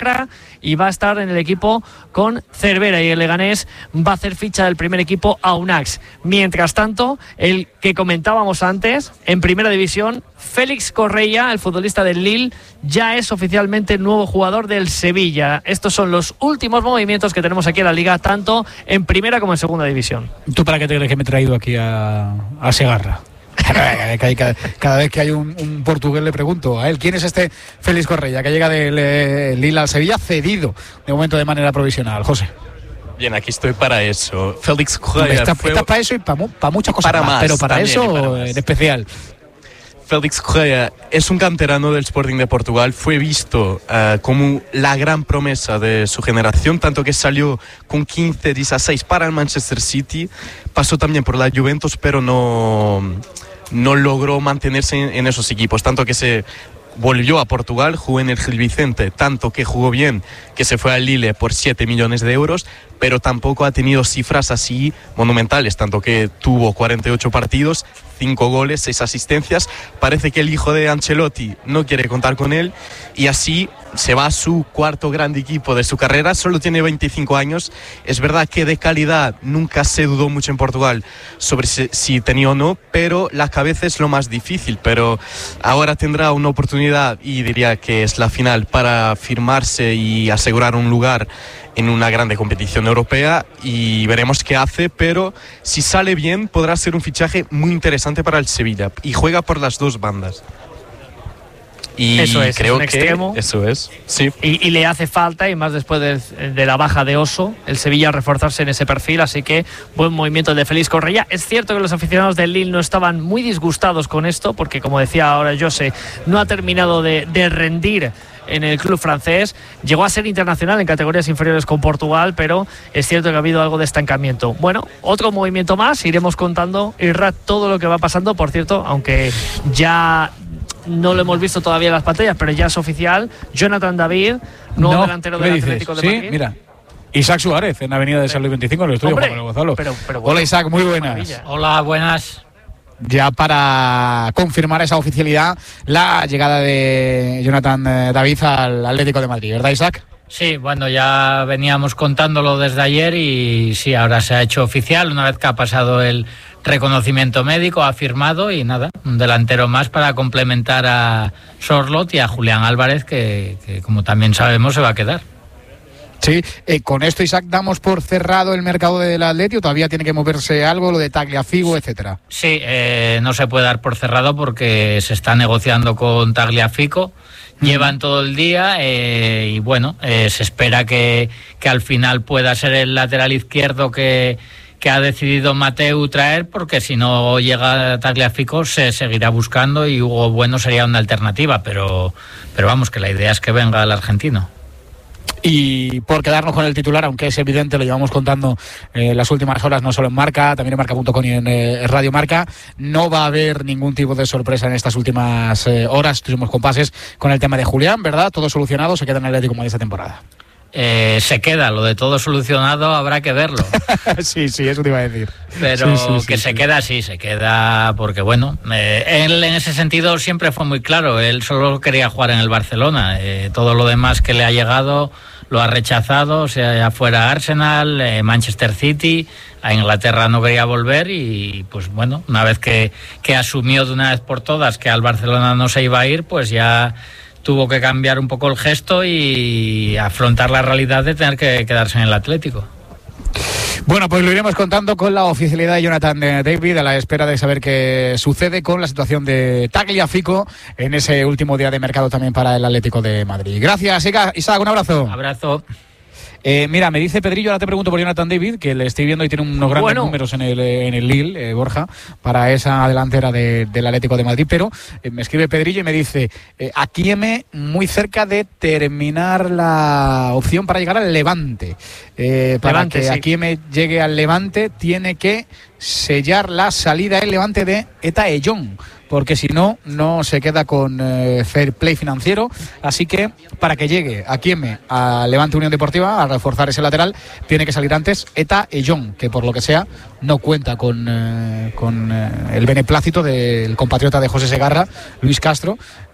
Lacra y va a estar en el equipo con Cervera, y el Leganés va a hacer ficha del primer equipo Aunax. Mientras tanto, el que comentábamos antes, en primera división, Félix Correia, el futbolista del Lille, ya es oficialmente el nuevo jugador del Sevilla. Estos son los últimos movimientos que tenemos aquí en la Liga, tanto en primera como en segunda división. ¿Tú para qué te crees que me he traído aquí a Segarra? Cada vez que hay un portugués le pregunto a él, ¿quién es este Félix Correia que llega del Lille al Sevilla cedido de momento de manera provisional? José. Bien, aquí estoy para eso. Félix Correia está para eso y para muchas cosas más, pero para también, eso para en especial. Félix Correia es un canterano del Sporting de Portugal, fue visto como la gran promesa de su generación, tanto que salió con 15-16 para el Manchester City, pasó también por la Juventus, pero no logró mantenerse en esos equipos, tanto que se volvió a Portugal, jugó en el Gil Vicente, tanto que jugó bien que se fue al Lille por 7 millones de euros, pero tampoco ha tenido cifras así monumentales, tanto que tuvo 48 partidos, 5 goles, 6 asistencias. Parece que el hijo de Ancelotti no quiere contar con él y así se va a su cuarto gran equipo de su carrera. Solo tiene 25 años. Es verdad que de calidad nunca se dudó mucho en Portugal sobre si tenía o no, pero la cabeza es lo más difícil. Pero ahora tendrá una oportunidad, y diría que es la final, para firmarse y asegurar un lugar en una grande competición europea, y veremos qué hace, pero si sale bien podrá ser un fichaje muy interesante para el Sevilla, y juega por las dos bandas. Y eso es, creo es un que extremo. Eso es, sí. Y le hace falta, y más después de la baja de Oso, el Sevilla reforzarse en ese perfil, así que buen movimiento el de Félix Correia. Es cierto que los aficionados del Lille no estaban muy disgustados con esto, porque como decía ahora José, no ha terminado de rendir en el club francés. Llegó a ser internacional en categorías inferiores con Portugal, pero es cierto que ha habido algo de estancamiento. Bueno, otro movimiento más, iremos contando, Irra, todo lo que va pasando. Por cierto, aunque ya no lo hemos visto todavía en las pantallas, pero ya es oficial, Jonathan David, nuevo delantero del Atlético de Madrid. Mira, Isaac Suárez en Avenida de San Luis 25, en el estudio, Juan Manuel Gonzalo. Pero bueno, hola Isaac, muy buenas. Maravilla. Hola, buenas. Ya para confirmar esa oficialidad, la llegada de Jonathan David al Atlético de Madrid, ¿verdad, Isaac? Sí, bueno, ya veníamos contándolo desde ayer y sí, ahora se ha hecho oficial una vez que ha pasado el reconocimiento médico, ha firmado, y nada, un delantero más para complementar a Sorloth y a Julián Álvarez, que como también sabemos se va a quedar. Sí, con esto, Isaac, damos por cerrado el mercado del Atleti, ¿o todavía tiene que moverse algo, lo de Tagliafico, etcétera? Sí, no se puede dar por cerrado porque se está negociando con Tagliafico, llevan todo el día y bueno, se espera que al final pueda ser el lateral izquierdo que ha decidido Mateu traer, porque si no llega Tagliafico se seguirá buscando y Hugo Bueno sería una alternativa, pero vamos, que la idea es que venga el argentino. Y por quedarnos con el titular, aunque es evidente, lo llevamos contando las últimas horas, no solo en Marca, también en Marca.com y en Radio Marca, no va a haber ningún tipo de sorpresa en estas últimas horas, estuvimos compases con el tema de Julián, ¿verdad? Todo solucionado, se queda en el Atlético de esta temporada. Se queda, lo de todo solucionado habrá que verlo. Sí, eso te iba a decir. Pero sí, se queda, porque bueno, él en ese sentido siempre fue muy claro, él solo quería jugar en el Barcelona, todo lo demás que le ha llegado lo ha rechazado, sea fuera Arsenal, Manchester City, a Inglaterra no quería volver, y pues bueno, una vez que asumió de una vez por todas que al Barcelona no se iba a ir, pues ya tuvo que cambiar un poco el gesto y afrontar la realidad de tener que quedarse en el Atlético. Bueno, pues lo iremos contando con la oficialidad de Jonathan David, a la espera de saber qué sucede con la situación de Tagliafico en ese último día de mercado también para el Atlético de Madrid. Gracias, Isaac, un abrazo. Abrazo. Mira, me dice Pedrillo, ahora te pregunto por Jonathan David, que le estoy viendo y tiene unos grandes números en el Lille, Borja, para esa delantera del Atlético de Madrid, pero me escribe Pedrillo y me dice, Akieme muy cerca de terminar la opción para llegar al Levante. Para que Akieme llegue al Levante tiene que sellar la salida del Levante de Eta Ellón, porque si no, no se queda con fair play financiero. Así que para que llegue Akieme a Levante Unión Deportiva a reforzar ese lateral, tiene que salir antes Eta Ellón, que por lo que sea no cuenta con el beneplácito del compatriota de José Segarra, Luis Castro,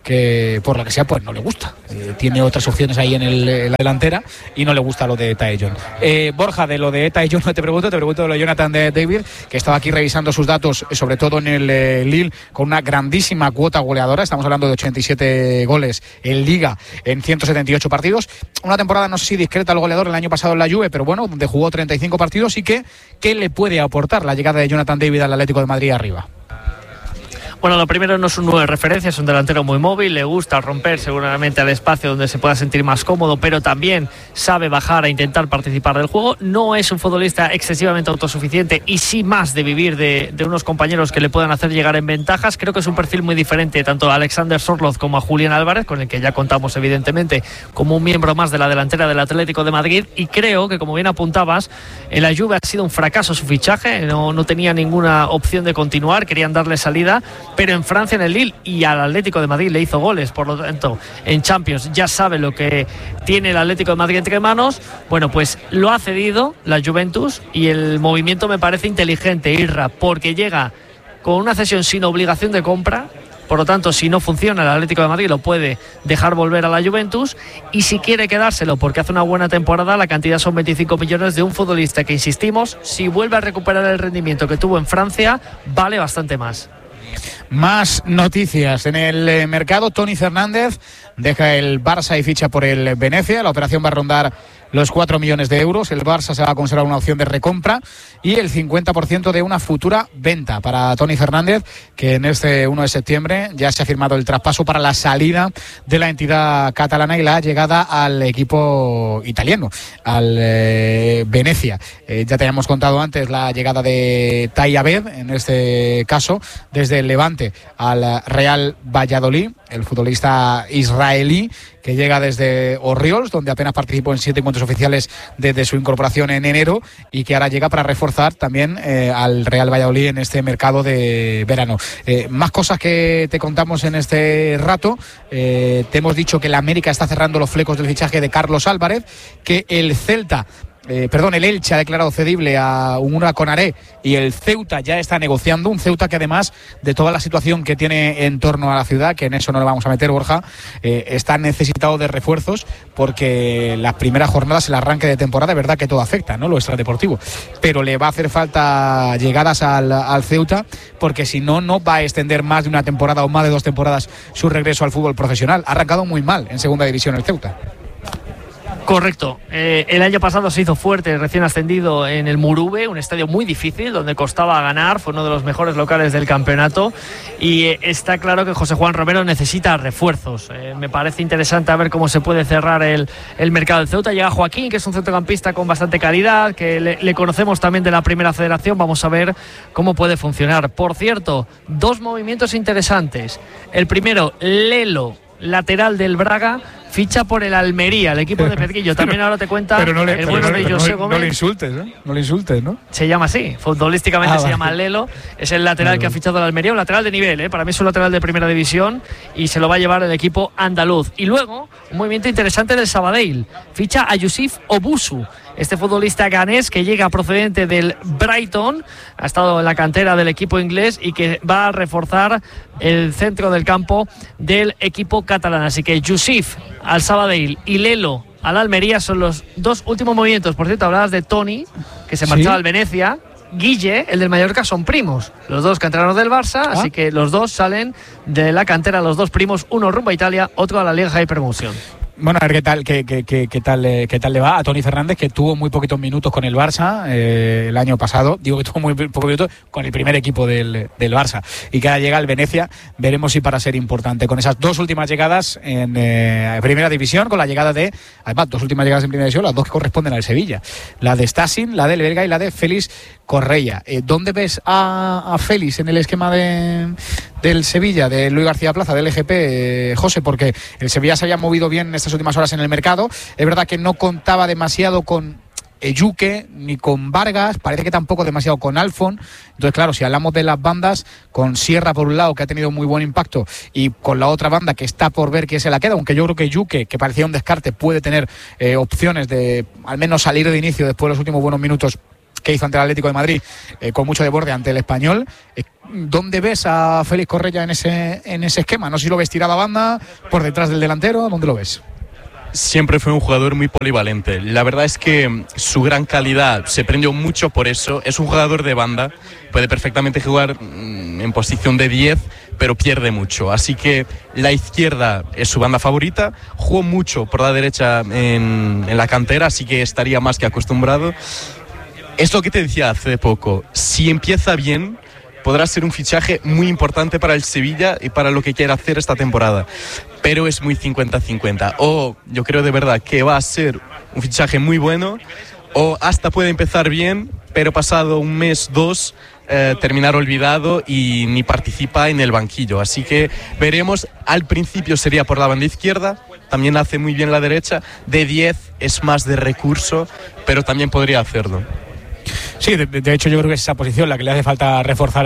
que por lo que sea pues no le gusta. Tiene otras opciones ahí en la delantera y no le gusta lo de Taillon. Borja, de lo de Taillon no te pregunto de lo de Jonathan David, que estaba aquí revisando sus datos, sobre todo en el Lille, con una grandísima cuota goleadora. Estamos hablando de 87 goles en Liga en 178 partidos. Una temporada no sé si discreta al goleador el año pasado en la Juve, pero bueno, donde jugó 35 partidos. Y ¿qué le puede aportar la llegada de Jonathan David al Atlético de Madrid arriba? Bueno, lo primero, no es un 9 de referencia, es un delantero muy móvil, le gusta romper seguramente al espacio donde se pueda sentir más cómodo, pero también sabe bajar a intentar participar del juego. No es un futbolista excesivamente autosuficiente y sí más de vivir de unos compañeros que le puedan hacer llegar en ventajas. Creo que es un perfil muy diferente tanto a Alexander Sørloth como a Julián Álvarez, con el que ya contamos evidentemente como un miembro más de la delantera del Atlético de Madrid, y creo que, como bien apuntabas, en la Juve ha sido un fracaso su fichaje, no tenía ninguna opción de continuar, querían darle salida, pero en Francia, en el Lille y al Atlético de Madrid le hizo goles, por lo tanto en Champions ya sabe lo que tiene el Atlético de Madrid entre manos. Bueno, pues lo ha cedido la Juventus y el movimiento me parece inteligente, Irra, porque llega con una cesión sin obligación de compra. Por lo tanto, si no funciona, el Atlético de Madrid lo puede dejar volver a la Juventus, y si quiere quedárselo porque hace una buena temporada, la cantidad son 25 millones de un futbolista que, insistimos, si vuelve a recuperar el rendimiento que tuvo en Francia, vale bastante más. Más noticias en el mercado. Toni Fernández deja el Barça y ficha por el Venecia. La operación va a rondar los 4 millones de euros. El Barça se va a conservar una opción de recompra y el 50% de una futura venta para Toni Fernández, que en este 1 de septiembre ya se ha firmado el traspaso para la salida de la entidad catalana y la llegada al equipo italiano, al Venecia. Ya te habíamos contado antes la llegada de Tayyabed, en este caso desde el Levante al Real Valladolid, el futbolista israelí que llega desde Orriols, donde apenas participó en 7 encuentros oficiales desde su incorporación en enero, y que ahora llega para reforzar también al Real Valladolid en este mercado de verano. Más cosas que te contamos en este rato. Te hemos dicho que la América está cerrando los flecos del fichaje de Carlos Álvarez, que el el Elche ha declarado cedible a Unura Konaré y el Ceuta ya está negociando. Un Ceuta que, además de toda la situación que tiene en torno a la ciudad, que en eso no le vamos a meter, Borja, está necesitado de refuerzos, porque las primeras jornadas, el arranque de temporada, es verdad que todo afecta, ¿no?, lo extradeportivo, pero le va a hacer falta llegadas al Ceuta, porque si no, no va a extender más de una temporada o más de 2 temporadas su regreso al fútbol profesional. Ha arrancado muy mal en segunda división el Ceuta. Correcto. El año pasado se hizo fuerte, recién ascendido, en el Murube, un estadio muy difícil donde costaba ganar, fue uno de los mejores locales del campeonato, y está claro que José Juan Romero necesita refuerzos. Me parece interesante a ver cómo se puede cerrar el mercado del Ceuta. Llega Joaquín, que es un centrocampista con bastante calidad, que le conocemos también de la Primera Federación. Vamos a ver cómo puede funcionar. Por cierto, 2 movimientos interesantes. El primero, Lelo, lateral del Braga, ficha por el Almería, el equipo de Pedrillo. También ahora te cuenta el bueno de José Gómez. No le insultes, ¿eh? No le insultes, ¿no? Se llama así, futbolísticamente se llama Lelo. Es el lateral que ha fichado el Almería, un lateral de nivel, para mí es un lateral de primera división, y se lo va a llevar el equipo andaluz. Y luego, un movimiento interesante del Sabadell, ficha a Yusuf Obusu, este futbolista ganés que llega procedente del Brighton, ha estado en la cantera del equipo inglés y que va a reforzar el centro del campo del equipo catalán. Así que Yusuf al Sabadell y Lelo al Almería son los 2 últimos movimientos. Por cierto, hablabas de Toni, que se marchaba al Venecia. Guille, el del Mallorca, son primos, los 2 canteranos del Barça, así que los 2 salen de la cantera, los 2 primos, uno rumbo a Italia, otro a la Liga Hypermotion. Bueno, a ver qué tal le va a Toni Fernández, que tuvo muy poquitos minutos con el Barça el año pasado. Digo que tuvo muy pocos minutos con el primer equipo del Barça, y que ahora llega al Venecia. Veremos si para ser importante con esas 2 últimas llegadas en primera división, con la llegada de, además, 2 últimas llegadas en primera división, las 2 que corresponden al Sevilla, la de Stasin, la del Belga y la de Félix Correia. ¿Dónde ves a Félix en el esquema del Sevilla, de Luis García Plaza, del LGP, José? Porque el Sevilla se había movido bien en estas últimas horas en el mercado. Es verdad que no contaba demasiado con Ejuke ni con Vargas, parece que tampoco demasiado con Alfon. Entonces, claro, si hablamos de las bandas, con Sierra por un lado, que ha tenido muy buen impacto, y con la otra banda que está por ver quién se la queda, aunque yo creo que Ejuke, que parecía un descarte, puede tener opciones de al menos salir de inicio después de los últimos buenos minutos que hizo ante el Atlético de Madrid, con mucho de borde ante el Español. ¿Dónde ves a Félix Correia en ese esquema? No sé si lo ves tirado a banda, por detrás del delantero, ¿dónde lo ves? Siempre fue un jugador muy polivalente. La verdad es que su gran calidad se prendió mucho por eso. Es un jugador de banda, puede perfectamente jugar en posición de 10, pero pierde mucho. Así que la izquierda es su banda favorita. Jugó mucho por la derecha en la cantera, así que estaría más que acostumbrado. Es lo que te decía hace poco. Si empieza bien, podrá ser un fichaje muy importante para el Sevilla y para lo que quiera hacer esta temporada. Pero es muy 50-50. O yo creo de verdad que va a ser un fichaje muy bueno, o hasta puede empezar bien, pero pasado un mes, 2, terminar olvidado y ni participa en el banquillo. Así que veremos. Al principio sería por la banda izquierda, también hace muy bien la derecha. De 10 es más de recurso, pero también podría hacerlo. Sí, de hecho yo creo que es esa posición la que le hace falta reforzar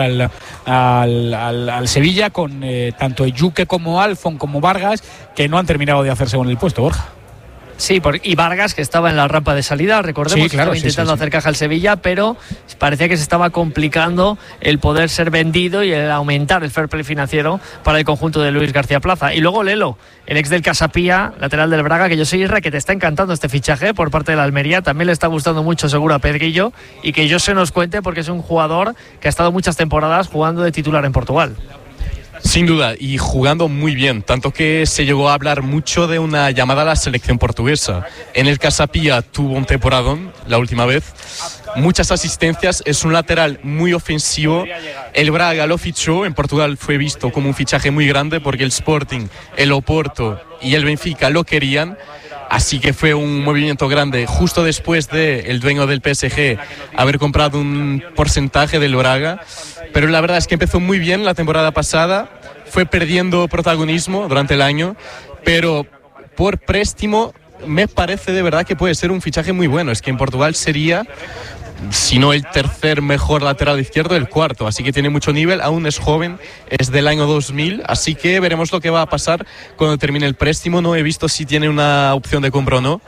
al Sevilla, con tanto Yuque como Alfon como Vargas, que no han terminado de hacerse con el puesto, Borja. Sí, y Vargas, que estaba en la rampa de salida, recordemos, sí, claro, estaba intentando hacer caja al Sevilla, pero parecía que se estaba complicando el poder ser vendido y el aumentar el fair play financiero para el conjunto de Luis García Plaza. Y luego Lelo, el ex del Casapía, lateral del Braga, que yo soy Isra, que te está encantando este fichaje por parte de la Almería, también le está gustando mucho seguro a Pedrillo, y que yo se nos cuente porque es un jugador que ha estado muchas temporadas jugando de titular en Portugal. Sin duda, y jugando muy bien, tanto que se llegó a hablar mucho de una llamada a la selección portuguesa. En el Casapía tuvo un temporadón la última vez, muchas asistencias, es un lateral muy ofensivo. El Braga lo fichó, en Portugal fue visto como un fichaje muy grande porque el Sporting, el Oporto y el Benfica lo querían. Así que fue un movimiento grande justo después de el dueño del PSG haber comprado un porcentaje del Braga. Pero la verdad es que empezó muy bien la temporada pasada, fue perdiendo protagonismo durante el año, pero por préstamo me parece de verdad que puede ser un fichaje muy bueno. Es que en Portugal sería, si no el tercer mejor lateral izquierdo, el cuarto. Así que tiene mucho nivel, aún es joven, es del año 2000, así que veremos lo que va a pasar cuando termine el préstamo. No he visto si tiene una opción de compra o no.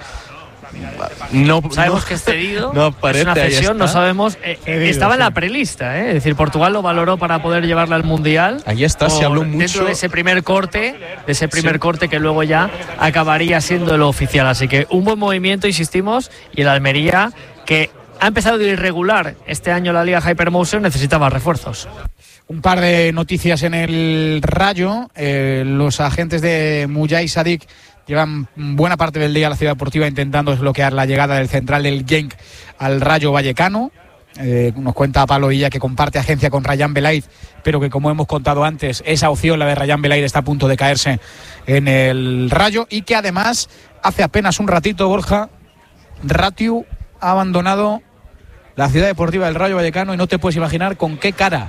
No sabemos que es cedido, no aparece, es una cesión, no sabemos. Estaba en la prelista, es decir, Portugal lo valoró para poder llevarla al Mundial. Ahí está, se habló mucho dentro de ese primer corte, corte que luego ya acabaría siendo lo oficial. Así que un buen movimiento, insistimos, y el Almería, que ha empezado de irregular este año la Liga Hypermotion, necesitaba refuerzos. Un par de noticias en el Rayo. Los agentes de Mujai Sadik llevan buena parte del día a la Ciudad Deportiva intentando desbloquear la llegada del central del Genk al Rayo Vallecano. Nos cuenta Pablo Villa que comparte agencia con Rayán Belaid, pero que, como hemos contado antes, esa opción, la de Rayán Belaid, está a punto de caerse en el Rayo, y que además hace apenas un ratito, Borja, Ratiu ha abandonado la Ciudad Deportiva del Rayo Vallecano, y no te puedes imaginar con qué cara.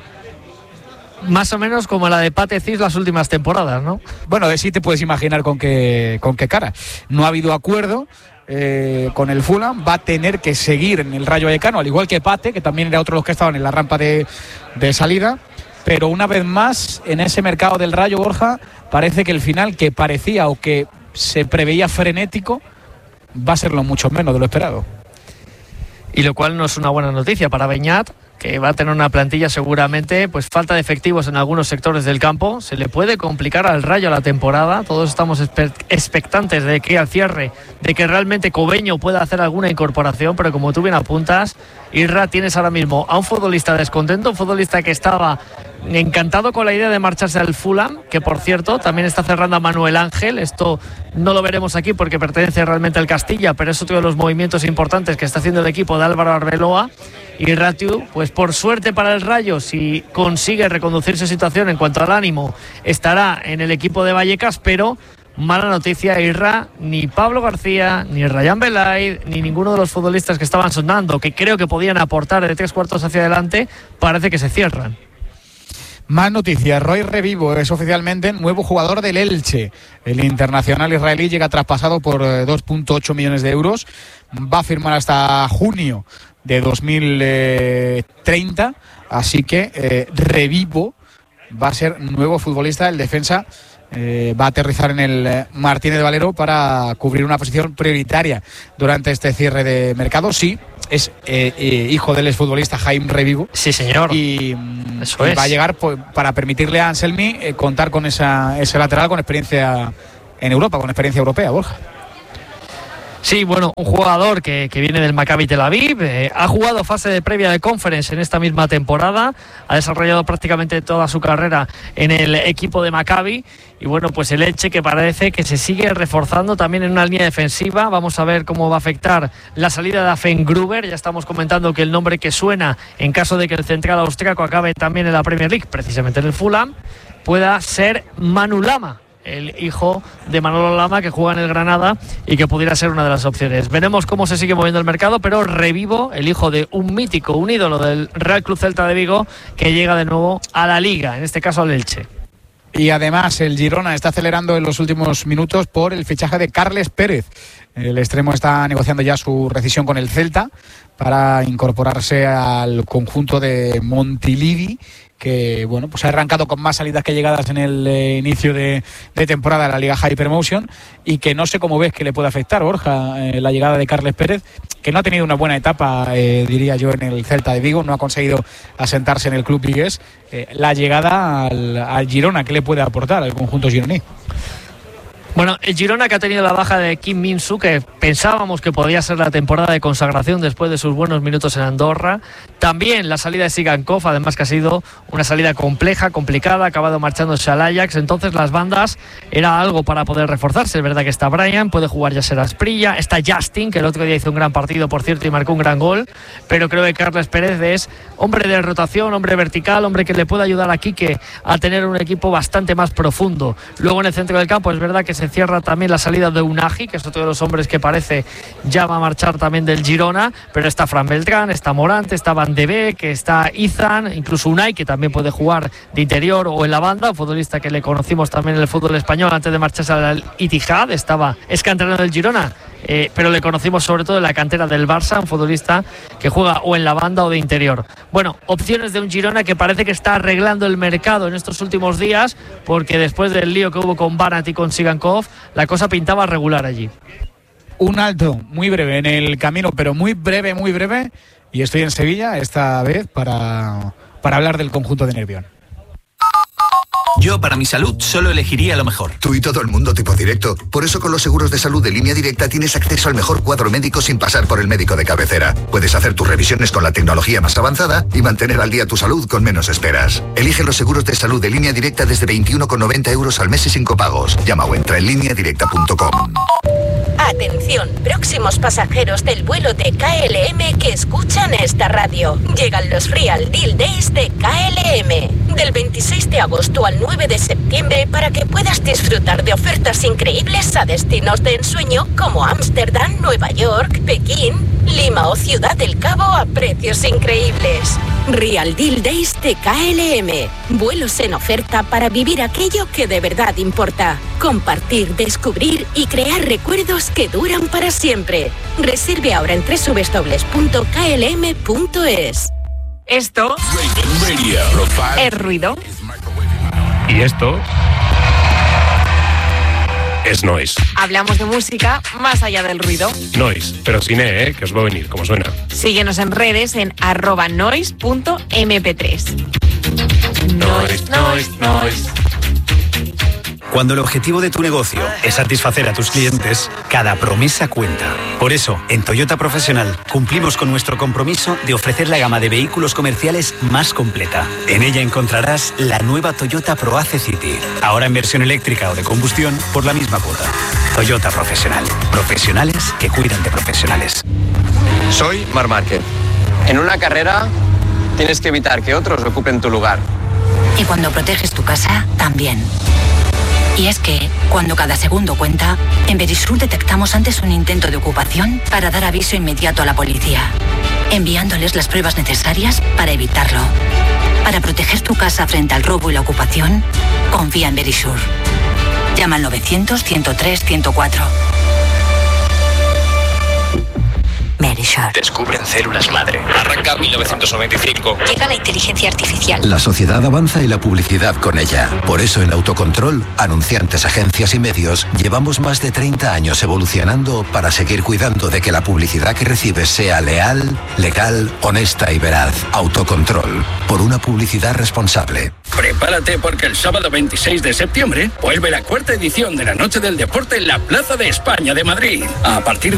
Más o menos como la de Pate Cis las últimas temporadas, ¿no? Bueno, sí te puedes imaginar con qué cara. No ha habido acuerdo con el Fulham, va a tener que seguir en el Rayo Vallecano, al igual que Pate, que también era otro de los que estaban en la rampa de salida. Pero una vez más, en ese mercado del Rayo, Borja, parece que el final, que parecía o que se preveía frenético, va a serlo mucho menos de lo esperado. Y lo cual no es una buena noticia para Beñat, que va a tener una plantilla seguramente, pues falta de efectivos en algunos sectores del campo. Se le puede complicar al Rayo la temporada. Todos estamos expectantes de que al cierre, de que realmente Cobeño pueda hacer alguna incorporación, pero como tú bien apuntas, Irra, tienes ahora mismo a un futbolista descontento, un futbolista que estaba encantado con la idea de marcharse al Fulham, que por cierto también está cerrando a Manuel Ángel. Esto no lo veremos aquí porque pertenece realmente al Castilla, pero es otro de los movimientos importantes que está haciendo el equipo de Álvaro Arbeloa. Y Ratiu, pues por suerte para el Rayo, si consigue reconducir su situación en cuanto al ánimo, estará en el equipo de Vallecas, pero mala noticia, Irra, ni Pablo García, ni Rayán Belaid, ni ninguno de los futbolistas que estaban sonando, que creo que podían aportar de 3/4 hacia adelante, parece que se cierran. Más noticias. Roy Revivo es oficialmente nuevo jugador del Elche. El internacional israelí llega traspasado por 2,8 millones de euros. Va a firmar hasta junio de 2030. Así que Revivo va a ser nuevo futbolista del defensa va a aterrizar en el Martínez Valero para cubrir una posición prioritaria durante este cierre de mercado. Sí, es hijo del exfutbolista Jaime Revivo. Sí, señor. Y eso es. Va a llegar para permitirle a Anselmi contar con ese lateral con experiencia en Europa, con experiencia europea, Borja. Sí, bueno, un jugador que viene del Maccabi Tel Aviv, ha jugado fase de previa de Conference en esta misma temporada, ha desarrollado prácticamente toda su carrera en el equipo de Maccabi y bueno, pues el Elche que parece que se sigue reforzando también en una línea defensiva. Vamos a ver cómo va a afectar la salida de Afen Gruber. Ya estamos comentando que el nombre que suena en caso de que el central austriaco acabe también en la Premier League, precisamente en el Fulham, pueda ser Manu Lama, el hijo de Manolo Lama, que juega en el Granada y que pudiera ser una de las opciones. Veremos cómo se sigue moviendo el mercado, pero Revivo, el hijo de un mítico, un ídolo del Real Club Celta de Vigo, que llega de nuevo a la Liga, en este caso al Elche. Y además el Girona está acelerando en los últimos minutos por el fichaje de Carles Pérez. El extremo está negociando ya su rescisión con el Celta para incorporarse al conjunto de Montilivi, que bueno, pues ha arrancado con más salidas que llegadas en el inicio de temporada de la Liga Hypermotion, y que no sé cómo ves que le puede afectar, Borja, la llegada de Carles Pérez, que no ha tenido una buena etapa, diría yo, en el Celta de Vigo, no ha conseguido asentarse en el club vigués. La llegada al Girona, ¿qué le puede aportar al conjunto gironí? Bueno, el Girona, que ha tenido la baja de Kim Min-soo, que pensábamos que podía ser la temporada de consagración después de sus buenos minutos en Andorra. También la salida de Sigankov, además que ha sido una salida compleja, complicada, ha acabado marchándose al Ajax. Entonces las bandas era algo para poder reforzarse. Es verdad que está Brian, puede jugar Yasser Asprilla, está Justin, que el otro día hizo un gran partido, por cierto, y marcó un gran gol. Pero creo que Carles Pérez es hombre de rotación, hombre vertical, hombre que le puede ayudar a Quique a tener un equipo bastante más profundo. Luego en el centro del campo es verdad que se cierra también la salida de Unagi, que es otro de los hombres que parece ya va a marchar también del Girona, pero está Fran Beltrán, está Morante, está Van de Beek, está Izan, incluso Unai, que también puede jugar de interior o en la banda, un futbolista que le conocimos también en el fútbol español antes de marcharse al Itihad, es canterano del Girona, pero le conocimos sobre todo en la cantera del Barça, un futbolista que juega o en la banda o de interior. Bueno, opciones de un Girona que parece que está arreglando el mercado en estos últimos días, porque después del lío que hubo con Banat y con Sigankov, la cosa pintaba regular allí. Un alto muy breve en el camino, pero muy breve, y estoy en Sevilla esta vez para hablar del conjunto de Nervión. Yo, para mi salud, solo elegiría lo mejor. Tú y todo el mundo tipo directo. Por eso con los seguros de salud de Línea Directa tienes acceso al mejor cuadro médico sin pasar por el médico de cabecera. Puedes hacer tus revisiones con la tecnología más avanzada y mantener al día tu salud con menos esperas. Elige los seguros de salud de Línea Directa desde 21,90 € al mes y sin copagos. Llama o entra en lineadirecta.com. Atención, próximos pasajeros del vuelo de KLM que escuchan esta radio. Llegan los Real Deal Days de KLM. Del 26 de agosto al 9 de septiembre para que puedas disfrutar de ofertas increíbles a destinos de ensueño como Ámsterdam, Nueva York, Pekín, Lima o Ciudad del Cabo a precios increíbles. Real Deal Days de KLM. Vuelos en oferta para vivir aquello que de verdad importa. Compartir, descubrir y crear recuerdos que duran para siempre. Reserve ahora en www.klm.es. Esto es ruido. Y esto es noise. Hablamos de música más allá del ruido. Noise, pero sin que os va a venir, como suena. Síguenos en redes en @noise.mp3. Noise. Cuando el objetivo de tu negocio es satisfacer a tus clientes, cada promesa cuenta. Por eso, en Toyota Profesional, cumplimos con nuestro compromiso de ofrecer la gama de vehículos comerciales más completa. En ella encontrarás la nueva Toyota ProAce City, ahora en versión eléctrica o de combustión por la misma cuota. Toyota Profesional. Profesionales que cuidan de profesionales. Soy Marc Márquez. En una carrera tienes que evitar que otros ocupen tu lugar. Y cuando proteges tu casa, también. Y es que, cuando cada segundo cuenta, en Verisur detectamos antes un intento de ocupación para dar aviso inmediato a la policía, enviándoles las pruebas necesarias para evitarlo. Para proteger tu casa frente al robo y la ocupación, confía en Verisur. Llama al 900 103 104. Verisur. Future. Descubren células madre. Arranca 1995. Llega la inteligencia artificial. La sociedad avanza y la publicidad con ella. Por eso en Autocontrol, anunciantes, agencias y medios, llevamos más de 30 años evolucionando para seguir cuidando de que la publicidad que recibes sea leal, legal, honesta y veraz. Autocontrol. Por una publicidad responsable. Prepárate porque el sábado 26 de septiembre vuelve la 4ª edición de la Noche del Deporte en la Plaza de España de Madrid. A partir